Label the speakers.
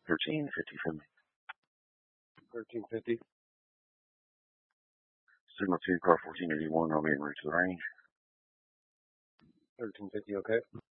Speaker 1: 1350 for me.
Speaker 2: 1350.
Speaker 1: Signal 2, car 1481, I'll be en route to the range.
Speaker 2: 1350, okay.